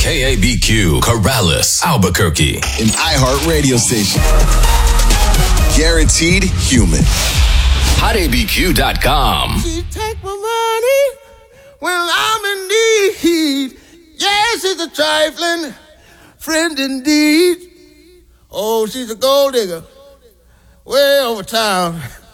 KABQ, Corrales, Albuquerque. An iHeart radio station. Guaranteed human. HotABQ.com. She take my money when I'm in need. Yes, she's a trifling friend indeed. Oh, she's a gold digger way over town.